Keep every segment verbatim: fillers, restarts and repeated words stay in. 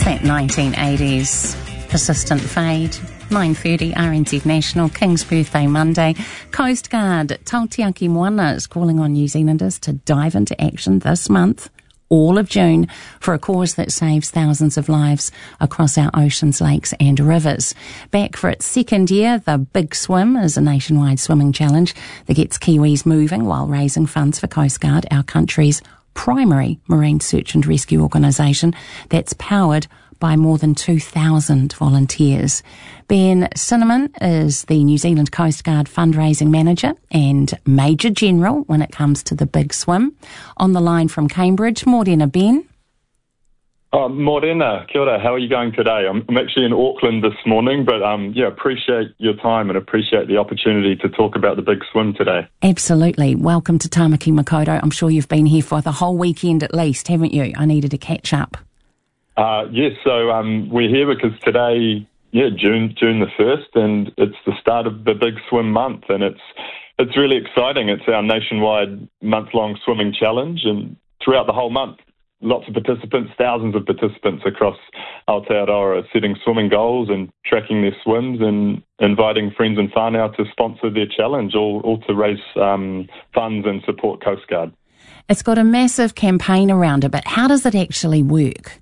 that nineteen eighties persistent fade. nine thirty R N Z National, King's Birthday Monday. Coast Guard Tautiaki Moana is calling on New Zealanders to dive into action this month, all of June, for a cause that saves thousands of lives across our oceans, lakes and rivers. Back for its second year, the Big Swim is a nationwide swimming challenge that gets Kiwis moving while raising funds for Coast Guard, our country's primary marine search and rescue organisation that's powered by more than two thousand volunteers. Ben Cinnamon is the New Zealand Coast Guard fundraising manager and Major General when it comes to the Big Swim. On the line from Cambridge, Morena, Ben. Oh, Morena, kia ora. How are you going today? I'm, I'm actually in Auckland this morning, but um, yeah, appreciate your time and appreciate the opportunity to talk about the Big Swim today. Absolutely. Welcome to Tamaki Makaurau. I'm sure you've been here for the whole weekend at least, haven't you? I needed to catch up. Uh, yes, so um, we're here because today, yeah, June June the first, and it's the start of the Big Swim month, and it's it's really exciting. It's our nationwide month-long swimming challenge, and throughout the whole month, lots of participants, thousands of participants across Aotearoa are setting swimming goals and tracking their swims and inviting friends and whānau to sponsor their challenge, all, all to raise um, funds and support Coast Guard. It's got a massive campaign around it, but how does it actually work?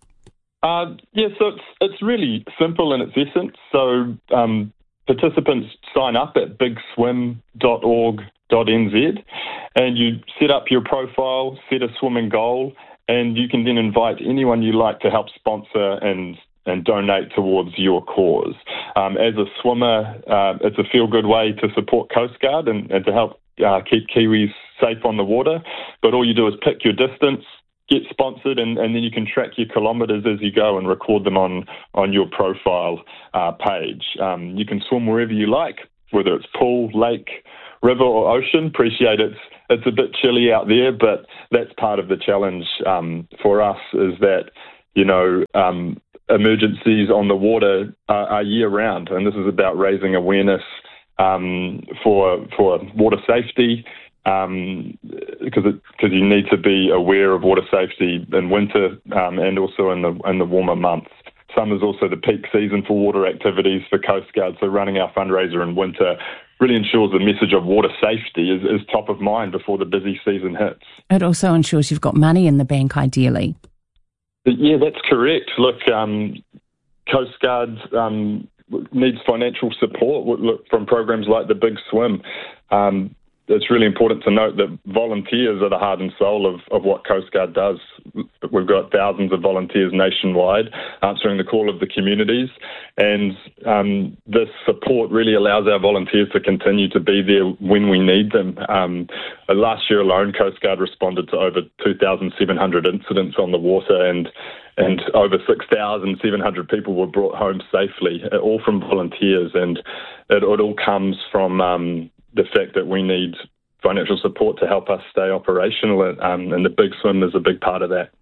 Uh, yeah, so it's it's really simple in its essence. So um, participants sign up at big swim dot org dot n z and you set up your profile, set a swimming goal, and you can then invite anyone you like to help sponsor and and donate towards your cause. Um, as a swimmer, uh, it's a feel-good way to support Coast Guard and, and to help uh, keep Kiwis safe on the water. But all you do is pick your distance, get sponsored, and, and then you can track your kilometres as you go and record them on, on your profile uh, page. Um, you can swim wherever you like, whether it's pool, lake, river or ocean. Appreciate it's, it's a bit chilly out there, but that's part of the challenge um, for us is that, you know, um, emergencies on the water are, are year-round, and this is about raising awareness um, for for water safety, Um, because it, because you need to be aware of water safety in winter um, and also in the in the warmer months. Summer is also the peak season for water activities for Coast Guard, so running our fundraiser in winter really ensures the message of water safety is, is top of mind before the busy season hits. It also ensures you've got money in the bank, ideally. Yeah, that's correct. Look, um, Coast Guard um, needs financial support look, from programs like the Big Swim. Um, It's really important to note that volunteers are the heart and soul of, of what Coast Guard does. We've got thousands of volunteers nationwide answering the call of the communities, and um, this support really allows our volunteers to continue to be there when we need them. Um, last year alone, Coast Guard responded to over two thousand seven hundred incidents on the water, and and over six thousand seven hundred people were brought home safely, all from volunteers, and it, it all comes from Um, the fact that we need financial support to help us stay operational, um, and the Big Swim is a big part of that.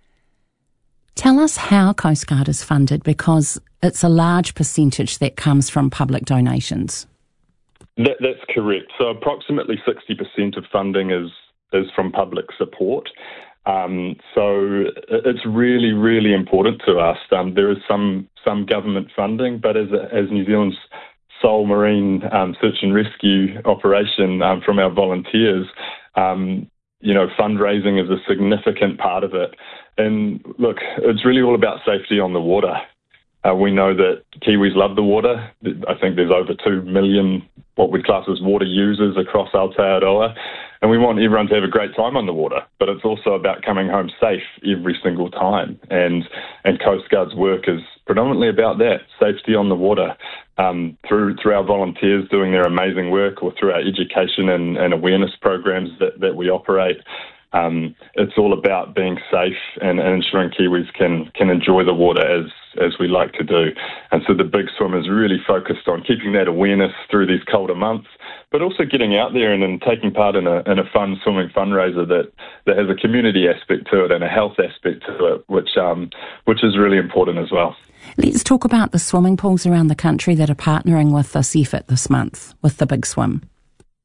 Tell us how Coast Guard is funded, because it's a large percentage that comes from public donations. That, that's correct. So approximately sixty percent of funding is, is from public support. Um, so it's really, really important to us. Um, there is some, some government funding, but as, a, as New Zealand's sole marine um, search and rescue operation um, from our volunteers, um, you know, fundraising is a significant part of it. And look, it's really all about safety on the water. Uh, we know that Kiwis love the water. I think there's over two million what we class as water users across Aotearoa, and we want everyone to have a great time on the water. But it's also about coming home safe every single time. And and Coast Guard's work is predominantly about that, safety on the water, um, through through our volunteers doing their amazing work, or through our education and, and awareness programs that, that we operate. Um, it's all about being safe and, and ensuring Kiwis can can enjoy the water as as we like to do. And so the Big Swim is really focused on keeping that awareness through these colder months, but also getting out there and, and taking part in a in a fun swimming fundraiser that, that has a community aspect to it and a health aspect to it, which um which is really important as well. Let's talk about the swimming pools around the country that are partnering with this effort this month, with the Big Swim.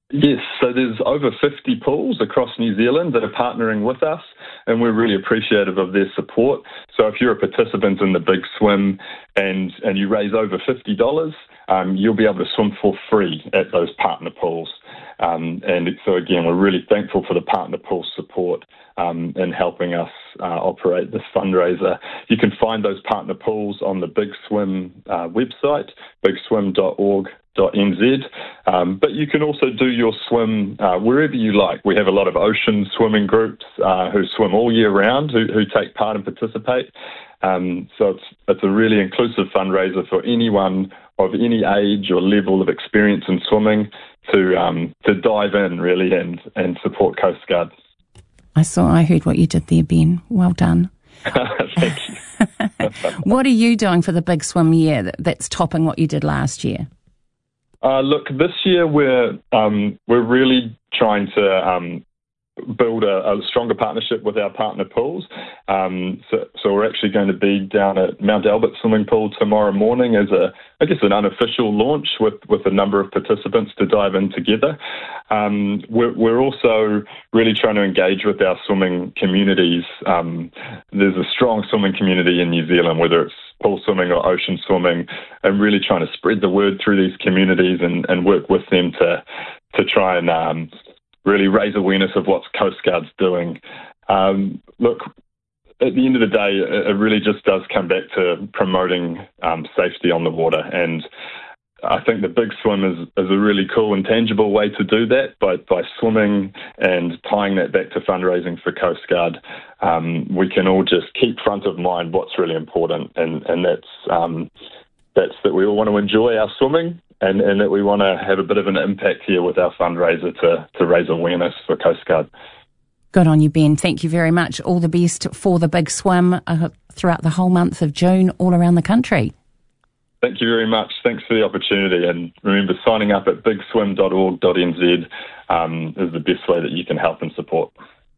Yes, so there's over fifty pools across New Zealand that are partnering with us, and we're really appreciative of their support. So if you're a participant in the Big Swim and, and you raise over fifty dollars, um, you'll be able to swim for free at those partner pools. Um, and so again, we're really thankful for the partner pool support um, in helping us uh, operate this fundraiser. You can find those partner pools on the Big Swim uh, website, big swim dot org dot n z, um, but you can also do your swim uh, wherever you like. We have a lot of ocean swimming groups uh, who swim all year round, who, who take part and participate. Um, so it's it's a really inclusive fundraiser for anyone of any age or level of experience in swimming to um, to dive in really and, and support Coast Guard. I saw, I heard what you did there, Ben. Well done. Thank you. What are you doing for the Big Swim year that, that's topping what you did last year? Uh, look, this year we're um, we're really trying to um, build a, a stronger partnership with our partner pools. Um, so, so we're actually going to be down at Mount Albert Swimming Pool tomorrow morning as a, I guess, an unofficial launch with, with a number of participants to dive in together. Um, we're, we're also really trying to engage with our swimming communities. Um, there's a strong swimming community in New Zealand, whether it's pool swimming or ocean swimming, and really trying to spread the word through these communities and, and work with them to to try and um, really raise awareness of what Coast Guard's doing. Um, look, at the end of the day, it really just does come back to promoting um, safety on the water, and I think the Big Swim is, is a really cool and tangible way to do that by, by swimming and tying that back to fundraising for Coast Guard. Um, we can all just keep front of mind what's really important, and, and that's um, that's that we all want to enjoy our swimming and, and that we want to have a bit of an impact here with our fundraiser to, to raise awareness for Coast Guard. Good on you, Ben. Thank you very much. All the best for the Big Swim uh, throughout the whole month of June all around the country. Thank you very much. Thanks for the opportunity. And remember, signing up at big swim dot org dot n z um, is the best way that you can help and support.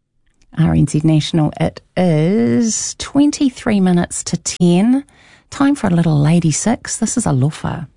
R N Z National, it is twenty-three minutes to ten. Time for a little Lady Six. This is Alofa.